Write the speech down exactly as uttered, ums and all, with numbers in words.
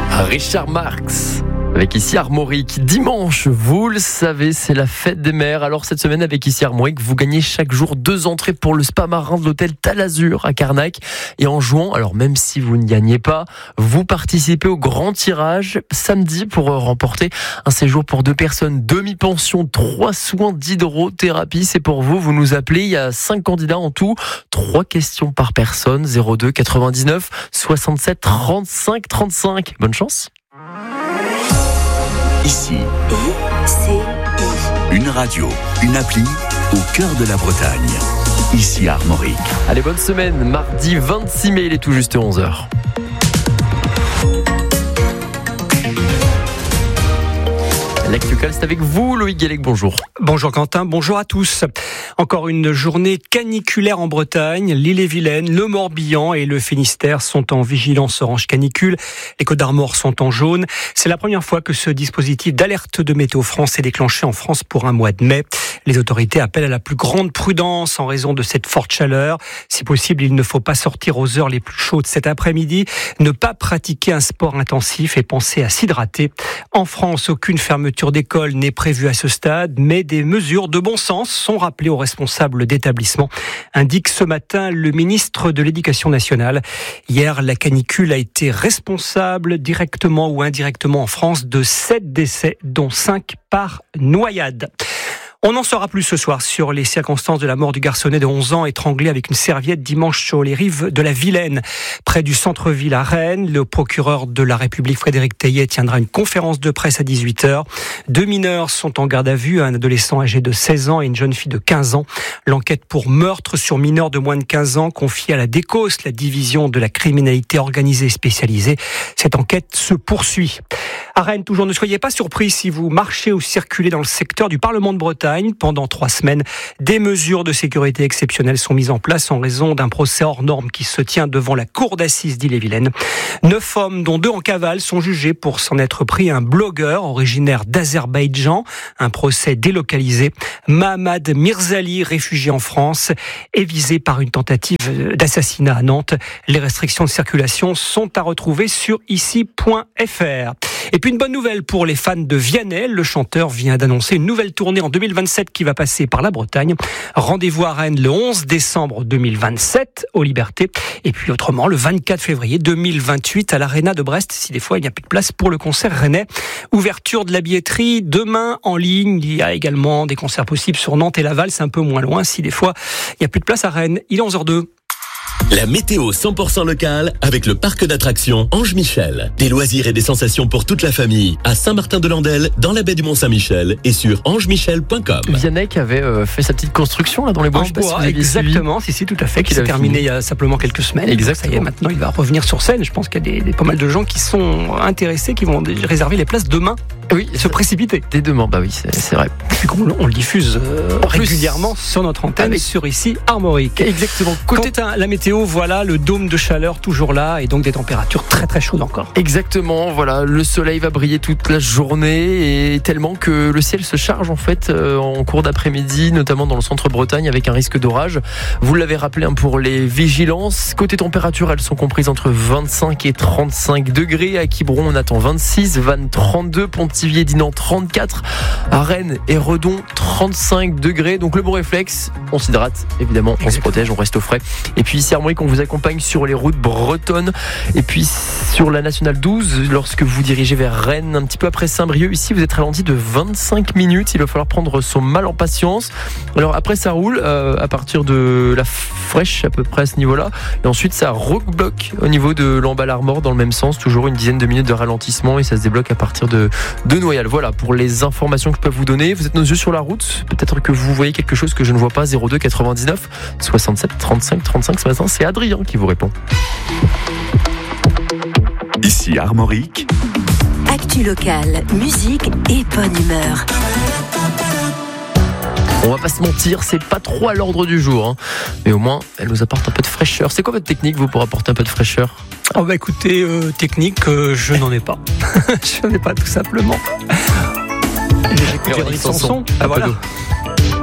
Richard Marx. Avec ici Armorique. Dimanche, vous le savez, c'est la fête des mers. Alors cette semaine, avec ici Armorique, vous gagnez chaque jour deux entrées pour le spa marin de l'hôtel Talazur à Carnac. Et en jouant, alors même si vous ne gagnez pas, vous participez au grand tirage samedi pour remporter un séjour pour deux personnes, demi-pension, trois soins d'hydrothérapie. C'est pour vous, vous nous appelez. Il y a cinq candidats en tout, trois questions par personne. zéro deux quatre-vingt-dix-neuf soixante-sept trente-cinq trente-cinq. Bonne chance. Ici, I C I. une radio, une appli au cœur de la Bretagne. Ici Armorique. Allez, bonne semaine. Mardi vingt-six mai, il est tout juste onze heures. L'actu Cal, c'est avec vous, Loïc Guélec, bonjour. Bonjour Quentin, bonjour à tous. Encore une journée caniculaire en Bretagne. L'Ille-et-Vilaine, le Morbihan et le Finistère sont en vigilance orange canicule. Les Côtes-d'Armor sont en jaune. C'est la première fois que ce dispositif d'alerte de Météo France est déclenché en France pour un mois de mai. Les autorités appellent à la plus grande prudence en raison de cette forte chaleur. Si possible, il ne faut pas sortir aux heures les plus chaudes cet après-midi, ne pas pratiquer un sport intensif et penser à s'hydrater. En France, aucune fermeture d'école n'est prévue à ce stade, mais des mesures de bon sens sont rappelées aux responsables d'établissement, indique ce matin le ministre de l'Éducation nationale. Hier, la canicule a été responsable directement ou indirectement en France de sept décès, dont cinq par noyade. On en saura plus ce soir sur les circonstances de la mort du garçonnet de onze ans étranglé avec une serviette dimanche sur les rives de la Vilaine, près du centre-ville à Rennes. Le procureur de la République, Frédéric Teillet, tiendra une conférence de presse à dix-huit heures. Deux mineurs sont en garde à vue, un adolescent âgé de seize ans et une jeune fille de quinze ans. L'enquête pour meurtre sur mineurs de moins de quinze ans, confiée à la DECOS, la division de la criminalité organisée et spécialisée. Cette enquête se poursuit. À Rennes, toujours, ne soyez pas surpris si vous marchez ou circulez dans le secteur du Parlement de Bretagne. Pendant trois semaines, des mesures de sécurité exceptionnelles sont mises en place en raison d'un procès hors norme qui se tient devant la cour d'assises d'Ille-et-Vilaine. Neuf hommes, dont deux en cavale, sont jugés pour s'en être pris un blogueur originaire d'Azerbaïdjan. Un procès délocalisé. Mahamad Mirzali, réfugié en France, est visé par une tentative d'assassinat à Nantes. Les restrictions de circulation sont à retrouver sur ici point f r. Et puis une bonne nouvelle pour les fans de Vianney. Le chanteur vient d'annoncer une nouvelle tournée en deux mille vingt-sept qui va passer par la Bretagne. Rendez-vous à Rennes le onze décembre deux mille vingt-sept aux Libertés. Et puis autrement, le vingt-quatre février deux mille vingt-huit à l'Arena de Brest, si des fois il n'y a plus de place pour le concert rennais. Ouverture de la billetterie demain en ligne. Il y a également des concerts possibles sur Nantes et Laval. C'est un peu moins loin si des fois il n'y a plus de place à Rennes. Il est onze heures deux. La météo cent pour cent locale avec le parc d'attractions Ange Michel. Des loisirs et des sensations pour toute la famille à Saint-Martin-de-Landelle, dans la baie du Mont-Saint-Michel et sur ange michel point com. Vianney qui avait euh, fait sa petite construction là dans les bois. En Je sais pas bois, si vous aviez exactement, suivi. si, si, tout à fait, qui Il s'est a terminé fini. il y a simplement quelques semaines. Exactement. Ça y est, maintenant il va revenir sur scène. Je pense qu'il y a des, des, pas mal de gens qui sont intéressés, qui vont réserver les places demain. Oui, Se précipiter. dès demain, bah oui, c'est, c'est vrai. Puis qu'on on le diffuse euh, En plus, régulièrement sur notre antenne, avec- sur ici Armorique. Exactement. Côté Quant à la météo, voilà, le dôme de chaleur toujours là et donc des températures très très chaudes encore. Exactement, voilà, le soleil va briller toute la journée et tellement que le ciel se charge en fait euh, en cours d'après-midi, notamment dans le centre Bretagne avec un risque d'orage. Vous l'avez rappelé hein, pour les vigilances. Côté température, elles sont comprises entre vingt-cinq et trente-cinq degrés. À Quiberon, on attend vingt-six, Vannes trente-deux, Pontivy, Dinan trente-quatre, à Rennes et Redon trente-cinq degrés. Donc le bon réflexe, on s'hydrate évidemment, on se protège, on reste au frais. Et puis ici Armorique, on vous accompagne sur les routes bretonnes et puis sur la nationale douze lorsque vous dirigez vers Rennes, un petit peu après Saint-Brieuc. Ici vous êtes ralenti de vingt-cinq minutes, il va falloir prendre son mal en patience. Alors après ça roule euh, à partir de la Fraîche à peu près à ce niveau-là et ensuite ça rebloque au niveau de l'Embal-Armor dans le même sens, toujours une dizaine de minutes de ralentissement et ça se débloque à partir de, de Noyal. Voilà pour les informations que je peux vous donner. Vous êtes nos yeux sur la route, peut-être que vous voyez quelque chose que je ne vois pas. Zéro deux quatre-vingt-dix-neuf soixante-sept trente-cinq trente-cinq ce matin, c'est Adrien qui vous répond. Ici Armorique. Actu locale, musique et bonne humeur. On va pas se mentir, c'est pas trop à l'ordre du jour, hein. Mais au moins, elle nous apporte un peu de fraîcheur. C'est quoi votre technique, vous, pour apporter un peu de fraîcheur ? Oh bah écoutez, euh, technique, euh, je n'en ai pas. je n'en ai pas tout simplement. J'ai écouté une chanson. Ah, voilà.